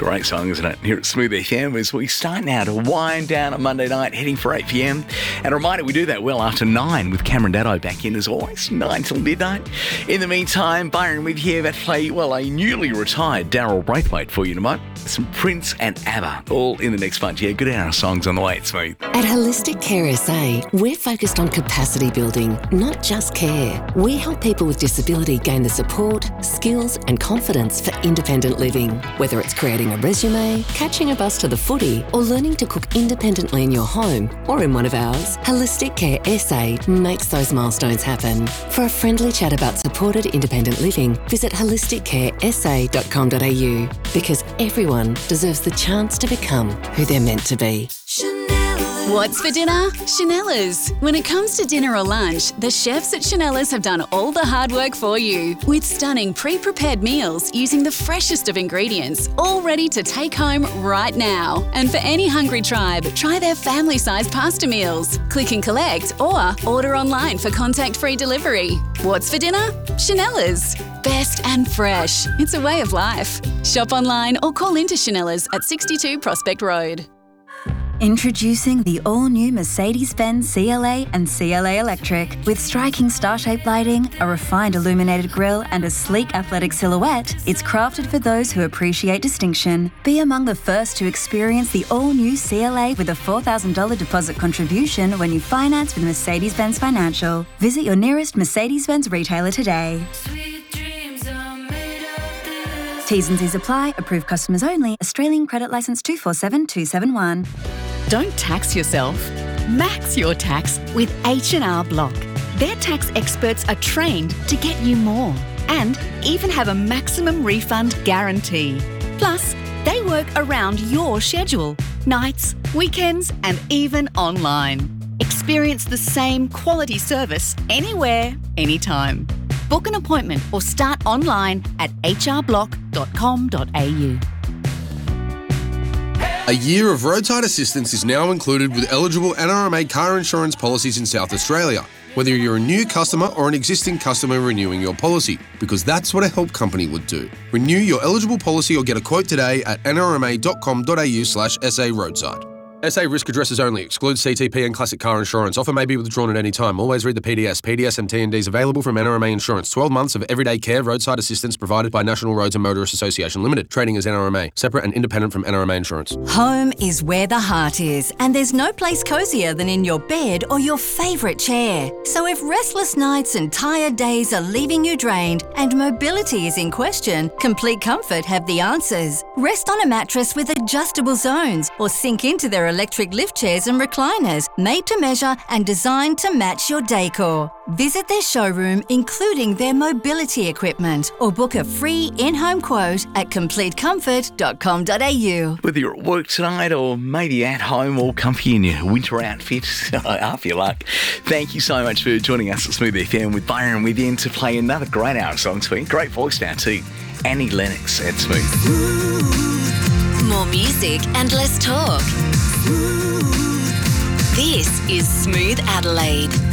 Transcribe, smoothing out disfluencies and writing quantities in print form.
Great song, isn't it? Here at Smooth FM as we start now to wind down on Monday night, heading for 8 p.m. And a reminder, we do that well after 9 with Cameron Daddo back in as always, 9 till midnight. In the meantime, Byron with you about to play, well, a newly retired Daryl Braithwaite for you tonight. Some Prince and ABBA, all in the next bunch. Yeah, good hour of songs on the way. It's Smooth. At Holistic Care SA, we're focused on capacity building, not just care. We help people with disability gain the support, skills and confidence for independent living. Whether it's creating a resume, catching a bus to the footy, or learning to cook independently in your home or in one of ours, Holistic Care SA makes those milestones happen. For a friendly chat about supported independent living, visit holisticcaresa.com.au, because everyone deserves the chance to become who they're meant to be. What's for dinner? Chanella's. When it comes to dinner or lunch, the chefs at Chanella's have done all the hard work for you, with stunning pre-prepared meals using the freshest of ingredients, all ready to take home right now. And for any hungry tribe, try their family-sized pasta meals. Click and collect or order online for contact-free delivery. What's for dinner? Chanella's. Best and fresh. It's a way of life. Shop online or call into Chanella's at 62 Prospect Road. Introducing the all-new Mercedes-Benz CLA and CLA Electric. With striking star-shaped lighting, a refined illuminated grille and a sleek athletic silhouette, it's crafted for those who appreciate distinction. Be among the first to experience the all-new CLA with a $4,000 deposit contribution when you finance with Mercedes-Benz Financial. Visit your nearest Mercedes-Benz retailer today. T's and C's apply. Approved customers only. Australian credit licence 247271. Don't tax yourself. Max your tax with H&R Block. Their tax experts are trained to get you more and even have a maximum refund guarantee. Plus, they work around your schedule, nights, weekends, and even online. Experience the same quality service anywhere, anytime. Book an appointment or start online at hrblock.com.au. A year of roadside assistance is now included with eligible NRMA car insurance policies in South Australia, whether you're a new customer or an existing customer renewing your policy, because that's what a help company would do. Renew your eligible policy or get a quote today at nrma.com.au/SA roadside. SA risk addresses only. Excludes CTP and classic car insurance. Offer may be withdrawn at any time. Always read the PDS. PDS and T&Ds available from NRMA Insurance. 12 months of everyday care, roadside assistance provided by National Roads and Motorists Association Limited. Trading as NRMA. Separate and independent from NRMA Insurance. Home is where the heart is, and there's no place cosier than in your bed or your favourite chair. So if restless nights and tired days are leaving you drained and mobility is in question, Complete Comfort have the answers. Rest on a mattress with adjustable zones or sink into their electric lift chairs and recliners, made to measure and designed to match your decor. Visit their showroom, including their mobility equipment, or book a free in-home quote at completecomfort.com.au. Whether you're at work tonight or maybe at home, all comfy in your winter outfit, half your luck. Thank you so much for joining us at Smooth FM with Byron within to play another great hour of songs for you. Great voice now too. Annie Lennox at Smooth. More music and less talk. This is Smooth Adelaide.